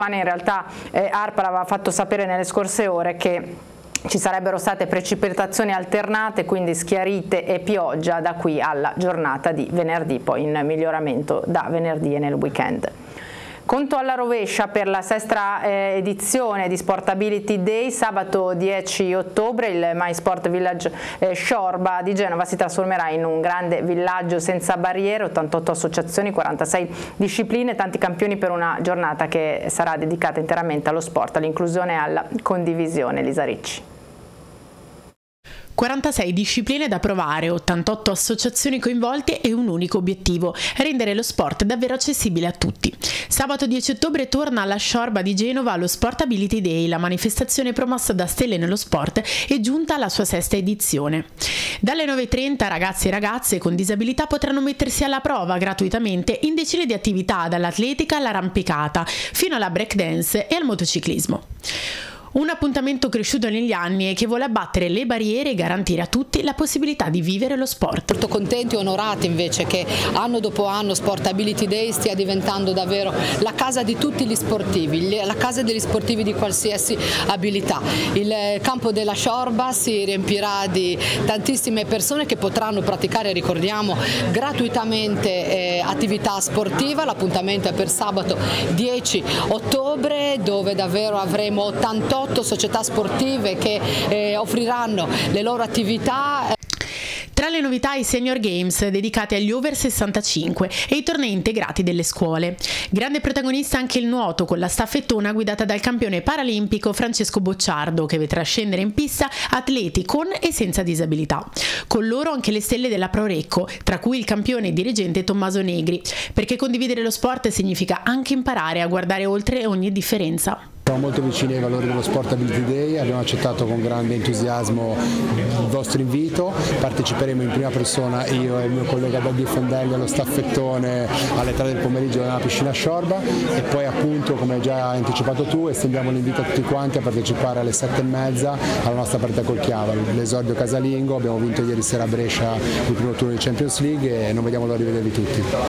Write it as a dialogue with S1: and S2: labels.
S1: In realtà ARPA aveva fatto sapere nelle scorse ore che ci sarebbero state precipitazioni alternate, quindi schiarite e pioggia da qui alla giornata di venerdì, poi in miglioramento da venerdì e nel weekend. Conto alla rovescia per la sesta edizione di Sportability Day. Sabato 10 ottobre il My Sport Village Sciorba di Genova si trasformerà in un grande villaggio senza barriere, 88 associazioni, 46 discipline, tanti campioni per una giornata che sarà dedicata interamente allo sport, all'inclusione e alla condivisione. Lisa Ricci.
S2: 46 discipline da provare, 88 associazioni coinvolte e un unico obiettivo: rendere lo sport davvero accessibile a tutti. Sabato 10 ottobre torna alla Sciorba di Genova lo Sportability Day, la manifestazione promossa da Stelle nello Sport è giunta alla sua sesta edizione. Dalle 9:30 ragazzi e ragazze con disabilità potranno mettersi alla prova gratuitamente in decine di attività, dall'atletica all'arrampicata fino alla breakdance e al motociclismo. Un appuntamento cresciuto negli anni e che vuole abbattere le barriere e garantire a tutti la possibilità di vivere lo sport.
S3: Molto contenti e onorati invece che anno dopo anno Sportability Day stia diventando davvero la casa di tutti gli sportivi, la casa degli sportivi di qualsiasi abilità. Il campo della Sciorba si riempirà di tantissime persone che potranno praticare, ricordiamo, gratuitamente attività sportiva. L'appuntamento è per sabato 10 ottobre dove davvero avremo 88 società sportive che offriranno le loro attività.
S2: Tra le novità i Senior Games dedicati agli over 65 e i tornei integrati delle scuole. Grande protagonista anche il nuoto con la staffettona guidata dal campione paralimpico Francesco Bocciardo, che vedrà scendere in pista atleti con e senza disabilità. Con loro anche le stelle della Prorecco, tra cui il campione e dirigente Tommaso Negri, perché condividere lo sport significa anche imparare a guardare oltre ogni differenza.
S4: Siamo molto vicini ai valori dello Sportability Day, abbiamo accettato con grande entusiasmo il vostro invito, parteciperemo in prima persona io e il mio collega Daddy Fondelli allo staffettone alle 3 del pomeriggio nella piscina Sciorba e poi appunto, come hai già anticipato tu, estendiamo l'invito a tutti quanti a partecipare alle 7:30 alla nostra partita col Chiavari, l'esordio casalingo. Abbiamo vinto ieri sera a Brescia il primo turno di Champions League e non vediamo l'ora di vedervi tutti.